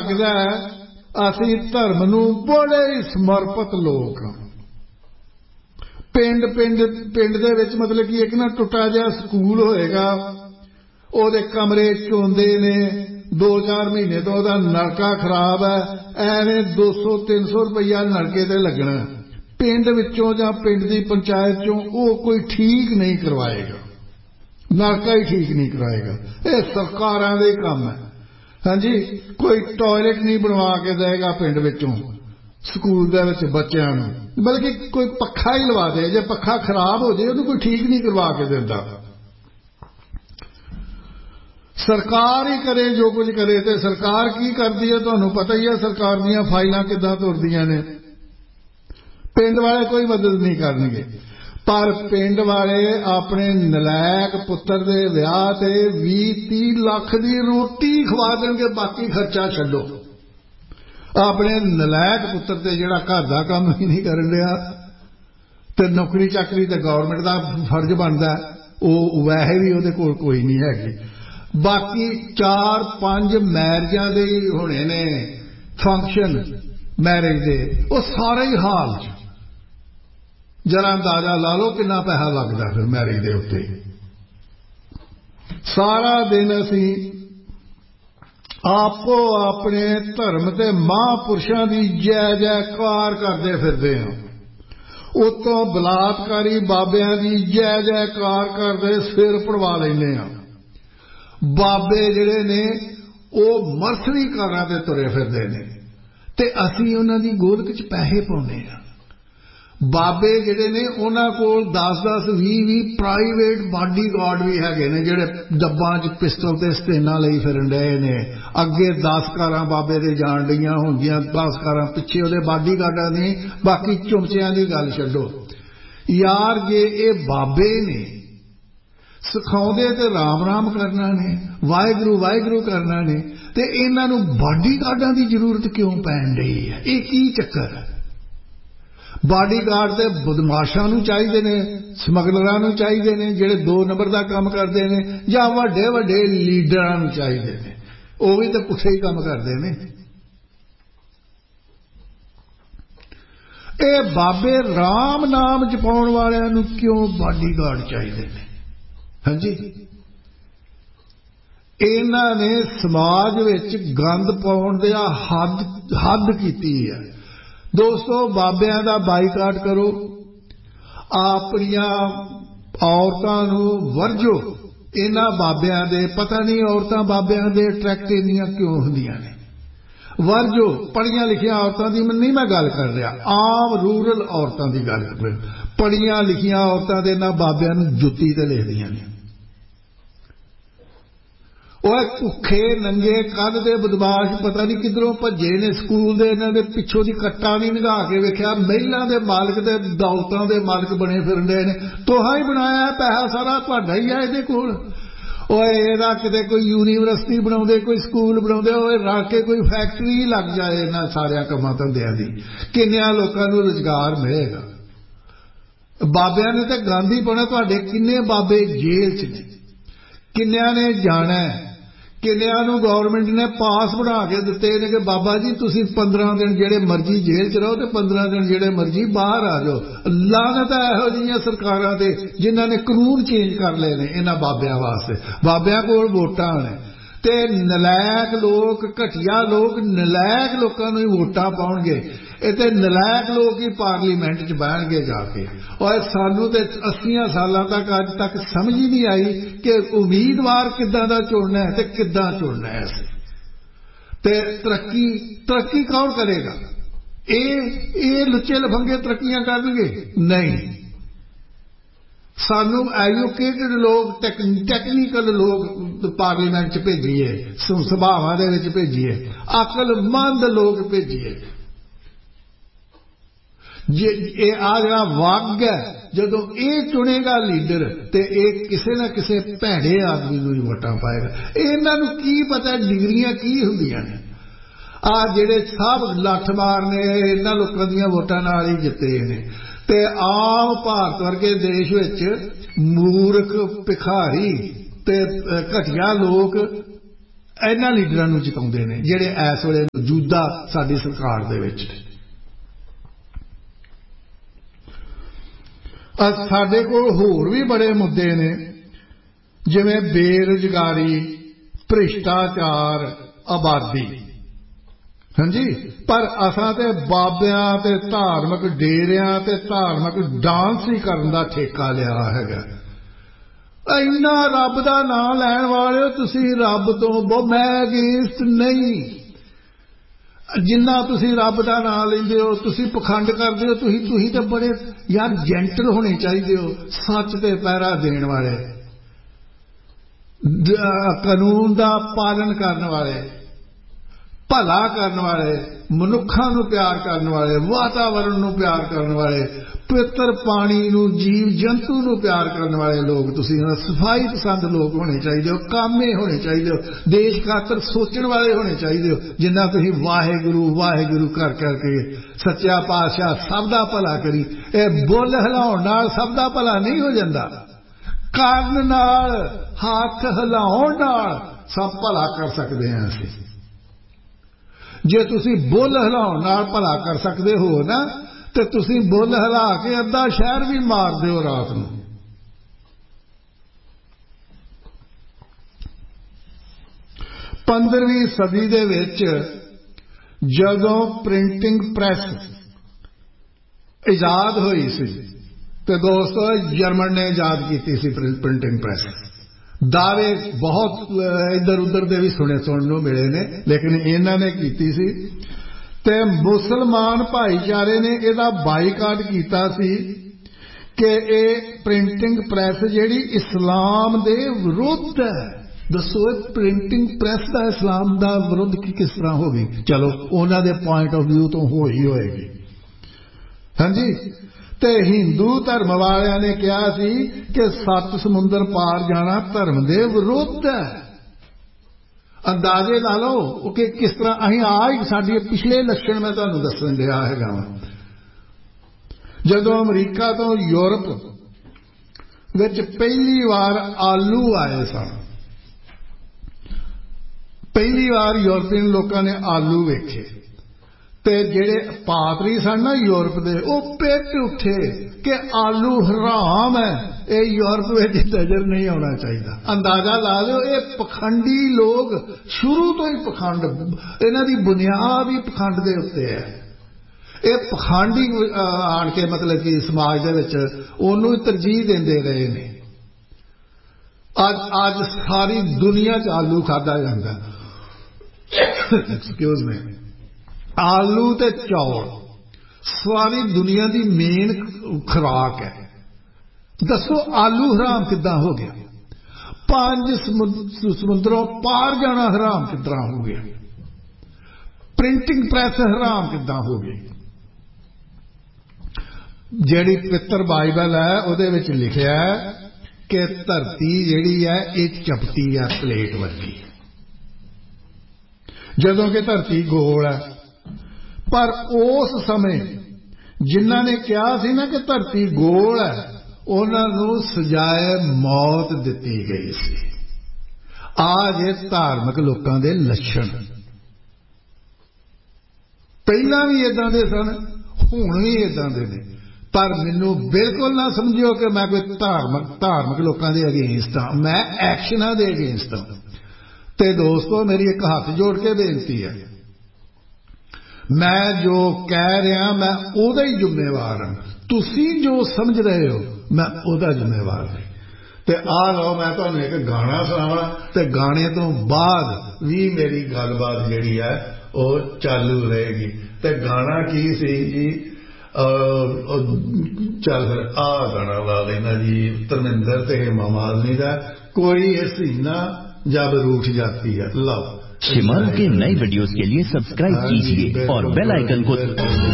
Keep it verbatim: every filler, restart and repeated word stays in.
लगदा असीं धर्म नूं बड़े ही समर्पित लोग हां। पिंड पिंड पिंड दे विच मतलब कि एक ना टुटा जिहा स्कूल होएगा, ओहदे कमरे चोंदे ने, दो चार महीने तो ओहदा नलका खराब है, एवें दो सौ तीन सौ रुपया नलके ते लगना। पिंड विचों जां पिंड दी पंचायत चों ओह कोई ठीक नहीं करवाएगा, नलका ही ठीक नहीं कराएगा। ये सरकारां दे काम है। हाँ जी, कोई टॉयलेट नहीं बनवा के देगा पिंड विचों स्कूल दे विच बच्चों नूं, बल्कि कोई पखा ही लवा दे। जे पखा खराब हो जाए उन्हें कोई ठीक नहीं करवा के देता। सरकार ही करे जो कुछ करे। तो सरकार की करती है तुहानूं पता ही है, सरकार दीयां फाइलां किदां तुरदियां ने। पिंड वाले कोई मदद नहीं करनगे, पर पिंड वाले अपने नलायक पुत्र दे विआह ते बीस तीस लाख दी रोटी खवा देणगे, बाकी खर्चा छड्डो। अपने नलायक पुत्र ते जिहड़ा घर दा काम ही नहीं करन दिया, ते नौकरी चाकरी ते गौरमेंट दा फर्ज बनदा, ओह वैसे भी उहदे कोल कोई नहीं हैगी। बाकी चार पांच मैरिजां दे होणे ने फंक्शन मैरिज दे, वो सारे ही हाल च। जरा अंदाजा ला लो कितना पैसा लगता फिर मैरिज दे उत्ते। सारा दिन असी आपो अपने धर्म के महापुरुषों की जय जयकार करते फिरते हैं, उतों बलात्कारी बाबियां की जय जयकार करते सिर पड़वा लेने। बाबे जिहड़े ने वो मरसरी कारां ते तुरे फिरदे ने, ते असीं उन्हां दी गोलक च पैसे पाउने आ। बाबे जिहड़े ने उन्हां कोल दस दस बीस बीस प्राइवेट बाडी गार्ड भी हैगे ने, जिहड़े डब्बां च पिस्टल ते स्टेनां लई फिरन रहे ने। अगे दस कारां बाबे दे जाण डईयां होंदियां, दस कारां पिछे उहदे बाडी गार्डां दी। बाकी चुमचियां दी गल छड्डो यार, जे ये बाबे ने सिखाउंदे ते राम राम करना ने, वाहिगुरू वाहिगुरू करना ने, ते इन्हां नूं बाडी गार्डां दी जरूरत क्यों पैण डई है? ये की चक्कर है? बाडी गार्ड ते बदमाशां नूं चाहीदे ने, समगलरां नूं चाहीदे ने, जिहड़े दो नंबर दा काम करदे ने, जां वड्डे वड्डे लीडरां नूं चाहीदे ने, ओह भी ते पुठे ही काम करदे ने। ए बाबे राम नाम जपाउण वालिआं नूं क्यों बाडी गार्ड चाहीदे ने? हाँ जी, इन्हां ने समाज विच गंद पाउण दी हद हद कीती है। दोस्तों, बाबियां दा बाईकाट करो, अपनियां औरतां नूं वर्जो। इन्हां बाबियां दे पता नहीं औरतां बाबियां दे अट्रैक्ट इन्नियां क्यों हुंदियां ने, वर्जो। पढ़ियां लिखियां औरतां दी नहीं मैं गल कर रहा, आम रूरल औरतां दी गल कर रहा। पढ़ियां लिखियां औरतां दे इन्हां बाबियां नूं जुत्ती ते लिखदियां ने। भुखे नंगे कद दे बदमाश पता नहीं किधरों भजे ने, स्कूल दे इन्हां दे पिछों दी कट्टा नहीं निगाह के वेख्या, महिलां दे मालक ते दौलतां दे मालक बने फिरन रहे ने। तुहां ही बनाया, पैसा सारा तुहाडा ही है इहदे कोल। ओए इहदा किते कोई यूनीवर्सिटी बनाउंदे, कोई स्कूल बनाउंदे, ओए रख के कोई फैक्टरी लग जाए इन्हां सारियां कम्मां धंधिआं दी, किन्नियां लोकां नूं रोजगार मिलेगा। बाबियां ने ते गांधी पाउणा, तुहाडे किन्ने बाबे जेल च ने, किन्नियां ने जाना है, किन्नियां नूं गौरमेंट ने पास बना के दिते ने कि बाबा जी तुसीं पंद्रह दिन जेड़े मर्जी जेल च रहो ते पंद्रह दिन जेड़े मर्जी बाहर आ जाओ। लानत है इहो जिहियां सरकारां ते जिन्हां ने कानून चेंज कर लए ने इन्हां बाबियां वास्ते। बाबियां कोल वोटां ने ते नलायक लोग, घटिया लोग नलायक लोकां नूं ही वोटां पाउणगे। इत्थे नलायक लोग ही पार्लीमेंट च बहणगे जाके। और सानू ते अस्सियां सालां तक अज तक समझ ही नहीं आई कि उम्मीदवार किदां दा चुनना है ते किदां चुनना है। ते तरक्की तरक्की कौन करेगा? ये ये लुच्चे लफंगे तरक्कियां करनगे? नहीं, सानू एजुकेटेड लोग, टेक, टैक्नीकल लोग पार्लीमेंट च भेजिए, सभावां दे विच भेजिए, अकलमंद लोग भेजिए। जे आ जरा वग है जदों ये चुनेगा लीडर ते ये किसे ना किसे भैड़े आदमी नूं वोटां पाएगा। इन्हां नूं की पता डिग्रियां की हुंदियां ने। आ जिहड़े सब लठ मारने इन्हां लोकां दीयां वोटां नाल ही जिते ने। ते आम भारत वर्गे देश विच मूर्ख भिखारी ते घटिया लोग ਇਹਨਾਂ ਲੀਡਰਾਂ ਨੂੰ ਜਿਤਾਉਂਦੇ ਨੇ ਜਿਹੜੇ ਇਸ ਵੇਲੇ ਮੌਜੂਦਾ ਸਾਡੀ ਸਰਕਾਰ ਦੇ ਵਿੱਚ ਨੇ। ਸਾਡੇ ਕੋਲ ਹੋਰ ਵੀ ਬੜੇ ਮੁੱਦੇ ਨੇ ਜਿਵੇਂ ਬੇਰੁਜ਼ਗਾਰੀ, ਭ੍ਰਿਸ਼ਟਾਚਾਰ, ਆਬਾਦੀ। ਹਾਂਜੀ, ਪਰ ਅਸਾਂ ਤੇ ਬਾਬਿਆਂ ਤੇ ਧਾਰਮਿਕ ਡੇਰਿਆਂ ਤੇ ਧਾਰਮਿਕ ਡਾਂਸ ਹੀ ਕਰਨ ਦਾ ਠੇਕਾ ਲਿਆ ਹੈਗਾ। ਇੰਨਾ ਰੱਬ ਦਾ ਨਾਂ ਲੈਣ ਵਾਲਿਓ ਤੁਸੀਂ ਰੱਬ ਤੋਂ ਬਹੁਤ, ਮੈਂ ਅਗੇਂਸਟ ਨਹੀਂ, ਜਿੰਨਾ ਤੁਸੀਂ ਰੱਬ ਦਾ ਨਾਂ ਲੈਂਦੇ ਹੋ, ਤੁਸੀਂ ਪਖੰਡ ਕਰਦੇ ਹੋ, ਤੁਸੀਂ ਤੁਸੀਂ ਤਾਂ ਬੜੇ ਯਾਰ ਜੈਂਟਲ ਹੋਣੇ ਚਾਹੀਦੇ ਹੋ, ਸੱਚ ਤੇ ਪਹਿਰਾ ਦੇਣ ਵਾਲੇ, ਕਾਨੂੰਨ ਦਾ ਪਾਲਣ ਕਰਨ ਵਾਲੇ, ਭਲਾ ਕਰਨ ਵਾਲੇ, ਮਨੁੱਖਾਂ ਨੂੰ ਪਿਆਰ ਕਰਨ ਵਾਲੇ, ਵਾਤਾਵਰਣ ਨੂੰ ਪਿਆਰ ਕਰਨ ਵਾਲੇ, ਪਵਿੱਤਰ ਪਾਣੀ ਨੂੰ, ਜੀਵ ਜੰਤੂ ਨੂੰ ਪਿਆਰ ਕਰਨ ਵਾਲੇ ਲੋਕ ਤੁਸੀਂ ਸਫਾਈ ਪਸੰਦ ਲੋਕ ਹੋਣੇ ਚਾਹੀਦੇ ਹੋ, ਕਾਮੇ ਹੋਣੇ ਚਾਹੀਦੇ ਹੋ, ਦੇਸ਼ ਖਾਤਰ ਸੋਚਣ ਵਾਲੇ ਹੋਣੇ ਚਾਹੀਦੇ ਹੋ। ਜਿੰਨਾ ਤੁਸੀਂ ਵਾਹਿਗੁਰੂ ਵਾਹਿਗੁਰੂ ਕਰ ਕਰਕੇ ਸੱਚਾ ਪਾਤਸ਼ਾਹ ਸਭ ਦਾ ਭਲਾ ਕਰੀ, ਇਹ ਬੁੱਲ ਹਿਲਾਉਣ ਨਾਲ ਸਭ ਦਾ ਭਲਾ ਨਹੀਂ ਹੋ ਜਾਂਦਾ, ਕੰਨ ਨਾਲ ਹੱਥ ਹਿਲਾਉਣ ਨਾਲ ਸਭ ਭਲਾ ਕਰ ਸਕਦੇ ਹਾਂ ਅਸੀਂ। ਜੇ ਤੁਸੀਂ ਬੁੱਲ ਹਿਲਾਉਣ ਨਾਲ ਭਲਾ ਕਰ ਸਕਦੇ ਹੋ ਨਾ, ਤੇ ਤੁਸੀਂ ਬੁੱਲ ਹਿਲਾ ਕੇ ਅੱਧਾ ਸ਼ਹਿਰ ਵੀ ਮਾਰ ਦਿਓ ਰਾਤ ਨੂੰ। ਪੰਦਰਵੀਂ ਸਦੀ ਦੇ ਵਿੱਚ ਜਦੋਂ ਪ੍ਰਿੰਟਿੰਗ ਪ੍ਰੈਸ ਇਜਾਦ ਹੋਈ ਸੀ, ਤੇ ਦੋਸਤੋ ਜਰਮਨ ਨੇ ਇਜਾਦ ਕੀਤੀ ਸੀ ਪ੍ਰਿੰਟਿੰਗ ਪ੍ਰੈਸ। ਦਾਅਵੇ ਬਹੁਤ ਇੱਧਰ ਉੱਧਰ ਦੇ ਵੀ ਸੁਣੇ ਸੁਣਨ ਨੂੰ ਮਿਲੇ ਨੇ, ਲੇਕਿਨ ਇਹਨਾਂ ਨੇ ਕੀਤੀ ਸੀ। ਤੇ ਮੁਸਲਮਾਨ ਭਾਈਚਾਰੇ ਨੇ ਇਹਦਾ ਬਾਈਕਾਟ ਕੀਤਾ ਸੀ ਕਿ ਇਹ ਪ੍ਰਿੰਟਿੰਗ ਪ੍ਰੈਸ ਜਿਹੜੀ ਇਸਲਾਮ ਦੇ ਵਿਰੁੱਧ ਹੈ। ਦੱਸੋ ਇਹ ਪ੍ਰਿੰਟਿੰਗ ਪ੍ਰੈਸ ਦਾ ਇਸਲਾਮ ਦਾ ਵਿਰੁੱਧ ਕਿਸ ਤਰ੍ਹਾਂ ਹੋ ਗਈ? ਚਲੋ ਉਹਨਾਂ ਦੇ ਪੁਆਇੰਟ ਆਫ ਵਿਊ ਤੋਂ ਹੋਈ ਹੋਏਗੀ। ਹਾਂਜੀ, ਤੇ ਹਿੰਦੂ ਧਰਮ ਵਾਲਿਆਂ ਨੇ ਕਿਹਾ ਸੀ ਕਿ ਸੱਤ ਸਮੁੰਦਰ ਪਾਰ ਜਾਣਾ ਧਰਮ ਦੇ ਵਿਰੁੱਧ ਹੈ। ਅੰਦਾਜ਼ੇ ਲਾ ਲਓ ਕਿ ਕਿਸ ਤਰ੍ਹਾਂ ਅਸੀਂ ਆ ਹੀ ਸਾਡੇ ਪਿਛਲੇ ਲੱਛਣ ਮੈਂ ਤੁਹਾਨੂੰ ਦੱਸਣ ਡਿਆ ਹੈਗਾ ਵਾ। ਜਦੋਂ ਅਮਰੀਕਾ ਤੋਂ ਯੂਰਪ ਵਿੱਚ ਪਹਿਲੀ ਵਾਰ ਆਲੂ ਆਏ ਸਨ, ਪਹਿਲੀ ਵਾਰ ਯੂਰਪੀਅਨ ਲੋਕਾਂ ਨੇ ਆਲੂ ਵੇਖੇ, ਤੇ ਜਿਹੜੇ ਪਾਤਰੀ ਸਨ ਨਾ ਯੂਰਪ ਦੇ, ਉਹ ਪਿੱਟ ਉੱਠੇ ਕਿ ਆਲੂ ਹਰਾਮ ਹੈ, ਇਹ ਯੂਰਪ ਵਿੱਚ ਨਜ਼ਰ ਨਹੀਂ ਆਉਣਾ ਚਾਹੀਦਾ। ਅੰਦਾਜ਼ਾ ਲਾ ਲਿਓ, ਇਹ ਪਖੰਡੀ ਲੋਕ ਸ਼ੁਰੂ ਤੋਂ ਹੀ ਪਖੰਡ, ਇਹਨਾਂ ਦੀ ਬੁਨਿਆਦ ਹੀ ਪਖੰਡ ਦੇ ਉੱਤੇ ਹੈ। ਇਹ ਪਖੰਡੀ ਆਣ ਕੇ ਮਤਲਬ ਕਿ ਸਮਾਜ ਦੇ ਵਿੱਚ ਉਹਨੂੰ ਤਰਜੀਹ ਦਿੰਦੇ ਰਹੇ ਨੇ। ਅੱਜ ਅੱਜ ਸਾਰੀ ਦੁਨੀਆ 'ਚ ਆਲੂ ਖਾਧਾ ਜਾਂਦਾ, ਐਕਸਕਿਊਜ਼ ਮੀ, ਆਲੂ ਤੇ ਚੌਲ ਸਾਰੀ ਦੁਨੀਆ ਦੀ ਮੇਨ ਖੁਰਾਕ ਹੈ। ਦੱਸੋ ਆਲੂ ਹਰਾਮ ਕਿੱਦਾਂ ਹੋ ਗਿਆ? ਪੰਜ ਸਮੁੰਦਰੋਂ ਪਾਰ ਜਾਣਾ ਹਰਾਮ ਕਿੱਦਾਂ ਹੋ ਗਿਆ? ਪ੍ਰਿੰਟਿੰਗ ਪ੍ਰੈਸ ਹਰਾਮ ਕਿੱਦਾਂ ਹੋ ਗਈ? ਜਿਹੜੀ ਪਵਿੱਤਰ ਬਾਈਬਲ ਹੈ ਉਹਦੇ ਵਿੱਚ ਲਿਖਿਆ ਹੈ ਕਿ ਧਰਤੀ ਜਿਹੜੀ ਹੈ ਇਹ ਚਪਟੀ ਹੈ ਪਲੇਟ ਵਰਗੀ, ਜਦੋਂ ਕਿ ਧਰਤੀ ਗੋਲ ਹੈ। ਪਰ ਉਸ ਸਮੇਂ ਜਿਨ੍ਹਾਂ ਨੇ ਕਿਹਾ ਸੀ ਨਾ ਕਿ ਧਰਤੀ ਗੋਲ ਹੈ, ਉਹਨਾਂ ਨੂੰ ਸਜ਼ਾਏ ਮੌਤ ਦਿੱਤੀ ਗਈ ਸੀ। ਆ ਜੇ ਧਾਰਮਿਕ ਲੋਕਾਂ ਦੇ ਲੱਛਣ ਪਹਿਲਾਂ ਵੀ ਇਦਾਂ ਦੇ ਸਨ, ਹੁਣ ਵੀ ਇਦਾਂ ਦੇ ਨੇ। ਪਰ ਮੈਨੂੰ ਬਿਲਕੁਲ ਨਾ ਸਮਝਿਓ ਕਿ ਮੈਂ ਕੋਈ ਧਾਰਮਿਕ ਧਾਰਮਿਕ ਲੋਕਾਂ ਦੇ ਅਗੇਂਸਟ ਹਾਂ, ਮੈਂ ਐਕਸ਼ਨਾਂ ਦੇ ਅਗੇਂਸਟ ਹਾਂ। ਤੇ ਦੋਸਤੋ ਮੇਰੀ ਇੱਕ ਹੱਥ ਜੋੜ ਕੇ ਬੇਨਤੀ ਹੈ, ਮੈਂ ਜੋ ਕਹਿ ਰਿਹਾ ਮੈਂ ਉਹਦਾ ਹੀ ਜ਼ਿੰਮੇਵਾਰ ਹਾਂ। ਤੁਸੀਂ ਜੋ ਸਮਝ ਰਹੇ ਹੋ ਮੈਂ ਉਹਦਾ ਜ਼ਿੰਮੇਵਾਰ ਹਾਂ। ਤੇ ਆ ਲਓ ਮੈਂ ਤੁਹਾਨੂੰ ਇੱਕ ਗਾਣਾ ਸੁਣਾਵਾਂ, ਤੇ ਗਾਣੇ ਤੋਂ ਬਾਅਦ ਵੀ ਮੇਰੀ ਗੱਲਬਾਤ ਜਿਹੜੀ ਹੈ ਉਹ ਚਾਲੂ ਰਹੇਗੀ। ਤੇ ਗਾਣਾ ਕੀ ਸੀ ਜੀ? ਚੱਲ ਫਿਰ ਆ ਗਾਣਾ ਲਾ ਲੈਣਾ ਜੀ, ਧਰਮਿੰਦਰ ਤੇ ਹੇਮਾ ਮਾਲਿਨੀ ਦਾ, ਕੋਈ हसीना जब रूठ जाती है। लव शिमारू के नए वीडियोस के लिए सब्सक्राइब कीजिए और बेल आइकन को